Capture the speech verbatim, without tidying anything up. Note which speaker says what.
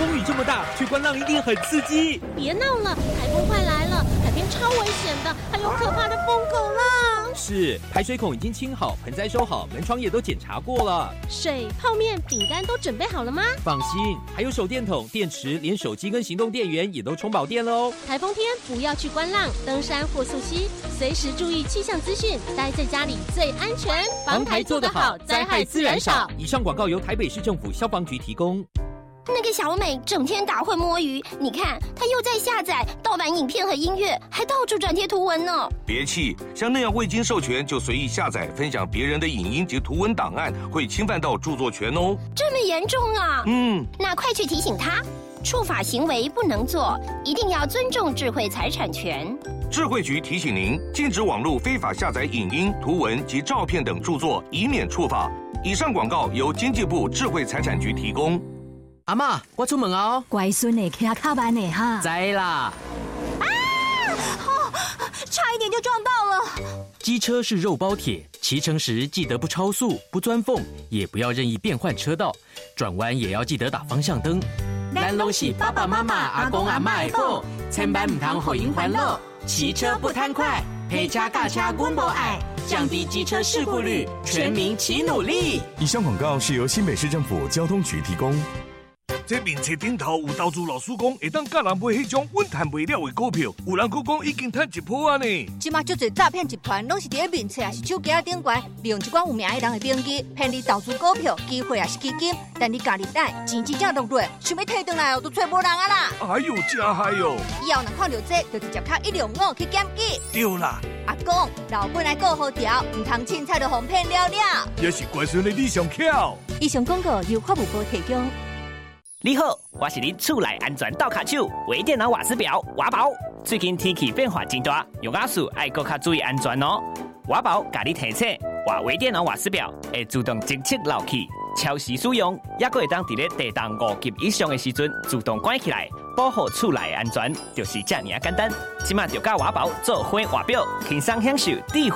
Speaker 1: 风雨这么大，去观浪一定很刺激。
Speaker 2: 别闹了，台风快来了，海边超危险的，还有可怕的疯狗浪。
Speaker 1: 是，排水孔已经清好，盆栽收好，门窗也都检查过了。
Speaker 2: 水、泡面、饼干都准备好了吗？
Speaker 1: 放心，还有手电筒、电池，连手机跟行动电源也都充饱电了哦。
Speaker 2: 台风天不要去观浪、登山或溯溪，随时注意气象资讯，待在家里最安全。
Speaker 1: 防台做得好，灾害自然少。以上广告由台北市政府消防局提供。
Speaker 3: 那个小美整天打混摸鱼，你看她又在下载盗版影片和音乐，还到处转贴图文呢。
Speaker 4: 别气，像那样未经授权就随意下载分享别人的影音及图文档案，会侵犯到著作权哦。
Speaker 3: 这么严重啊？
Speaker 4: 嗯，
Speaker 3: 那快去提醒她，触法行为不能做，一定要尊重智慧财产权。
Speaker 4: 智慧局提醒您，禁止网络非法下载影音、图文及照片等著作，以免触法。以上广告由经济部智慧财产局提供。
Speaker 1: 阿嬷，我出门哦。
Speaker 5: 乖孙的，骑较慢的哈。
Speaker 1: 知啦。
Speaker 5: 啊！哦，差一点就撞到了。
Speaker 6: 机车是肉包铁，骑乘时记得不超速、不钻缝，也不要任意变换车道，转弯也要记得打方向灯。
Speaker 5: 咱拢是爸爸妈妈、阿公阿嬷的宝，千万唔通予因烦恼。骑车不贪快，陪车驾车阮无爱，降低机车事故率，全民齐努力。
Speaker 7: 以上广告是由新北市政府交通局提供。
Speaker 8: 这面册顶头有投资老师讲，会当教人买迄种稳赚袂了的股票，有人佫讲已经赚一波啊呢。
Speaker 9: 即马足侪诈骗集团拢是伫咧面册也是手机顶悬，利用一寡有名的人的名义骗你投资股票，机会也是基金，但你家己等，钱真正落落，想要摕回来哦，都找无人啊啦。
Speaker 8: 哎呦，真害哦！
Speaker 9: 以后若看到这，就直接敲一六五去检举。
Speaker 8: 对啦，
Speaker 9: 阿公，老本来顾好条，唔通凊彩就互骗了了。
Speaker 8: 也是乖孙的你上巧。
Speaker 9: 以上广告由法务部提供。
Speaker 10: 你好，我是恁厝内安全倒卡手微电脑瓦斯表瓦宝。最近天气变化真大，用瓦斯爱搁较注意安全哦。瓦宝甲你提醒，换微电脑瓦斯表会自动侦测漏气，超时使用，也搁会当伫咧地动五级以上的时阵自动关起来，保护厝内安全，就是这么简单。即马就甲瓦宝做伙瓦表，轻松享受智慧。